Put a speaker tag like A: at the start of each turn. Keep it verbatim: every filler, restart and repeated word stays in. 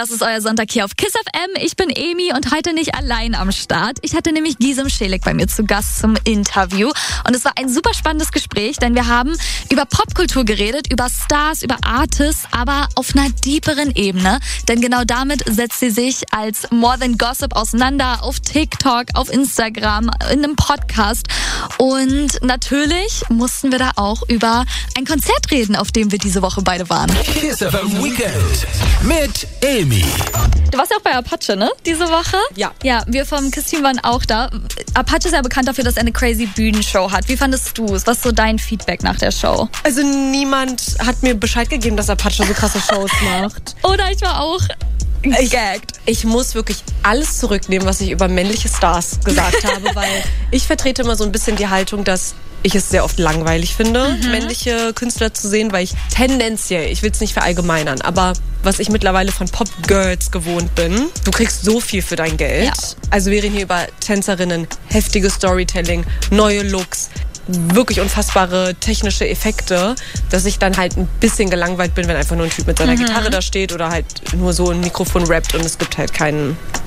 A: Das ist euer Sonntag hier auf KISS F M. Ich bin Emi und heute nicht allein am Start. Ich hatte nämlich Gisem Schelig bei mir zu Gast zum Interview. Und es war ein super spannendes Gespräch, denn wir haben über Popkultur geredet, über Stars, über Artists, aber auf einer deeperen Ebene. Denn genau damit setzt sie sich als More Than Gossip auseinander auf TikTok, auf Instagram, in einem Podcast. Und natürlich mussten wir da auch über ein Konzert reden, auf dem wir diese Woche beide waren.
B: KISS F M Weekend mit Emi.
A: Du warst ja auch bei Apache, ne? Diese Woche?
C: Ja.
A: Ja, wir vom KISS-Team waren auch da. Apache ist ja bekannt dafür, dass er eine crazy Bühnenshow hat. Wie fandest du es? Was ist so dein Feedback nach der Show?
C: Also niemand hat mir Bescheid gegeben, dass Apache so krasse Shows macht.
A: Oder ich war auch
C: Ich,
A: gagged.
C: ich muss wirklich alles zurücknehmen, was ich über männliche Stars gesagt habe, weil ich vertrete immer so ein bisschen die Haltung, dass ich es sehr oft langweilig finde, mhm. männliche Künstler zu sehen, weil ich tendenziell, ich will es nicht verallgemeinern, aber was ich mittlerweile von Pop-Girls gewohnt bin, du kriegst so viel für dein Geld.
A: Ja.
C: Also wir reden hier über Tänzerinnen, heftiges Storytelling, neue Looks, wirklich unfassbare technische Effekte, dass ich dann halt ein bisschen gelangweilt bin, wenn einfach nur ein Typ mit seiner mhm. Gitarre da steht oder halt nur so ein Mikrofon rappt und es gibt halt keinen